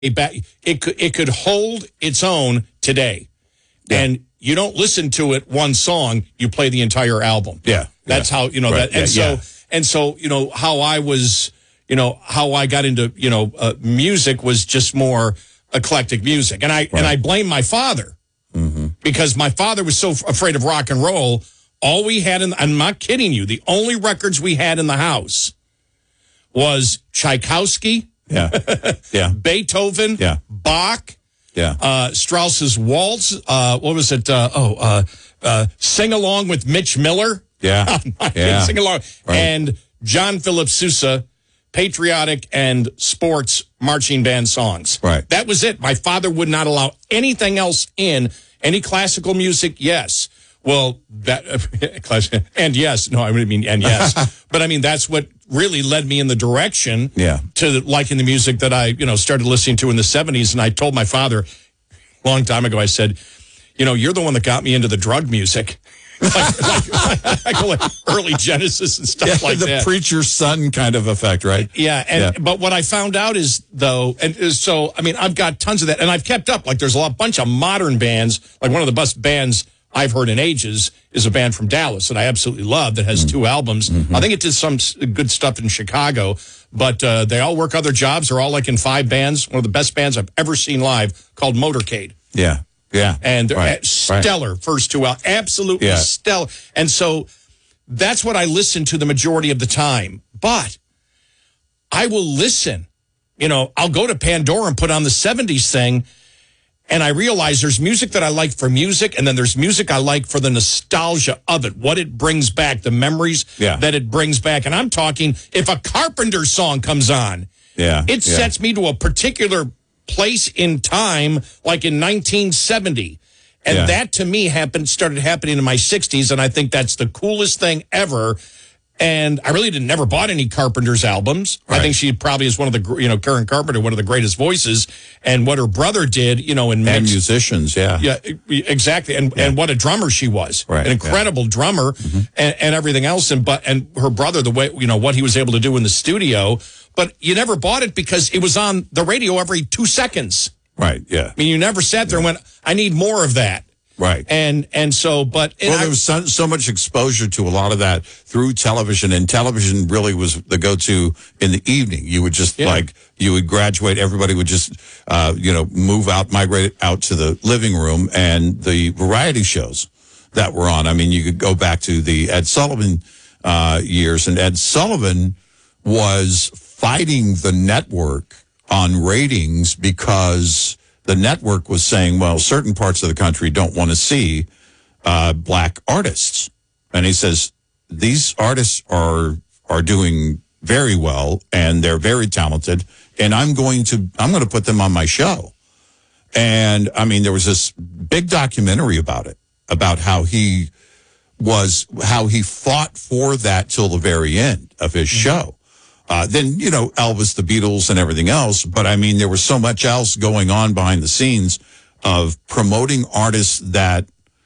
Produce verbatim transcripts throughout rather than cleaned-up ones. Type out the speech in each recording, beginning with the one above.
back, it could it could hold its own today, yeah. and you don't listen to it one song, you play the entire album. Yeah, that's yeah. how you know right. that. And yeah, so yeah. and so you know how I was, you know how I got into you know uh, music was just more eclectic music, and I right. and I blame my father mm-hmm. because my father was so f- afraid of rock and roll. All we had in I'm not kidding you, the only records we had in the house was Tchaikovsky. Yeah, yeah. Beethoven, yeah. Bach, yeah. Uh, Strauss's Waltz. Uh, what was it? Uh, oh, uh, uh, Sing Along with Mitch Miller. Yeah, yeah. Sing Along. Right. And John Philip Sousa, patriotic and sports marching band songs. Right. That was it. My father would not allow anything else in. Any classical music, yes. Well, that and yes, no, I mean and yes, but I mean that's what really led me in the direction yeah. to liking the music that I you know started listening to in the seventies. And I told my father a long time ago, I said, you know, you're the one that got me into the drug music, like, like, like, like early Genesis and stuff yeah, like the that. The preacher's son kind of effect, right? Yeah, and yeah. but what I found out is though, and so I mean I've got tons of that, and I've kept up. Like there's a lot, bunch of modern bands. Like one of the best bands I've heard in ages is a band from Dallas that I absolutely love that has mm-hmm. two albums. Mm-hmm. I think it did some good stuff in Chicago, but uh, they all work other jobs. They're all like in five bands. One of the best bands I've ever seen live called Motorcade. Yeah, yeah. And they're right. stellar right. first two albums. Absolutely yeah. stellar. And so that's what I listen to the majority of the time. But I will listen. You know, I'll go to Pandora and put on the seventies thing, and I realize there's music that I like for music, and then there's music I like for the nostalgia of it, what it brings back, the memories yeah. that it brings back. And I'm talking, if a Carpenter song comes on, yeah. it yeah. sets me to a particular place in time, like in nineteen seventy. And yeah. that, to me, happened started happening in my sixties, and I think that's the coolest thing ever. And I really didn't never bought any Carpenter's albums. Right. I think she probably is one of the, you know, Karen Carpenter, one of the greatest voices. And what her brother did, you know, in mix, and musicians, yeah, yeah, exactly. And yeah. and what a drummer she was, right. an incredible yeah. drummer, mm-hmm. and, and everything else. And but and her brother, the way you know what he was able to do in the studio. But you never bought it because it was on the radio every two seconds. Right. Yeah. I mean, you never sat there yeah. and went, "I need more of that." Right. And and so, but... And well, I, there was so, so much exposure to a lot of that through television, and television really was the go-to in the evening. You would just, yeah. like, you would graduate, everybody would just, uh, you know, move out, migrate out to the living room, and the variety shows that were on. I mean, you could go back to the Ed Sullivan uh, years, and Ed Sullivan was fighting the network on ratings because... the network was saying, well, certain parts of the country don't want to see uh, black artists. And he says, these artists are are doing very well, and they're very talented, and I'm going to I'm going to put them on my show. And, I mean, there was this big documentary about it, about how he was, how he fought for that till the very end of his mm-hmm. show. Uh, then, you know, Elvis, the Beatles, and everything else. But, I mean, there was so much else going on behind the scenes of promoting artists that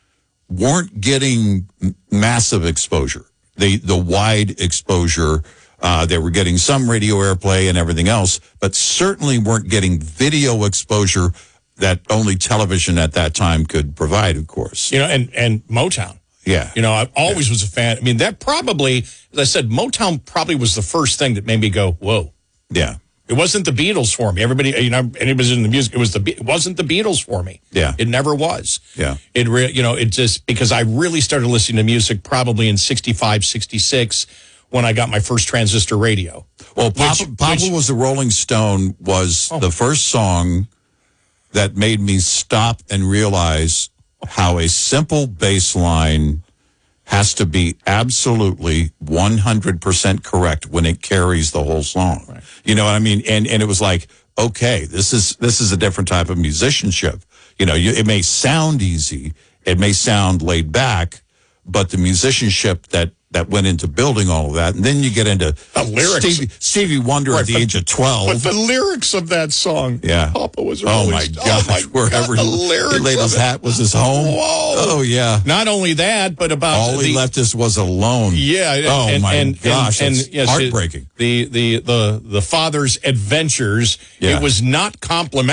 weren't getting massive exposure, the the wide exposure. Uh, they were getting some radio airplay and everything else, but certainly weren't getting video exposure that only television at that time could provide, of course. You know, and, and Motown. Yeah. You know, I always yeah. was a fan. I mean, that probably, as I said, Motown probably was the first thing that made me go, whoa. Yeah. It wasn't the Beatles for me. Everybody, you know, anybody in the music, it was the, it wasn't the Beatles for me. Yeah. It never was. Yeah. It re, you know, it just, because I really started listening to music probably in sixty-five, sixty-six when I got my first transistor radio. Well, Papa, which, Papa which, Was the Rolling Stone was oh. the first song that made me stop and realize how a simple bass line has to be absolutely one hundred percent correct when it carries the whole song. Right. You know what I mean? And and it was like, okay, this is this is a different type of musicianship. You know, you, it may sound easy, it may sound laid back, but the musicianship that that went into building all of that. And then you get into The lyrics. Stevie, Stevie Wonder Right, at the but- age of twelve. But the lyrics of that song, Yeah. Papa was a Oh Rolling my Stone. gosh! Oh my Wherever God, he, the lyrics he laid of his it. hat was his home. Whoa. Oh yeah. Not only that, but about All the, he left us was alone. Yeah. And, Oh and, my and, gosh! And, that's and, yes, heartbreaking. The, the the the the father's adventures. Yeah. It was not complimentary.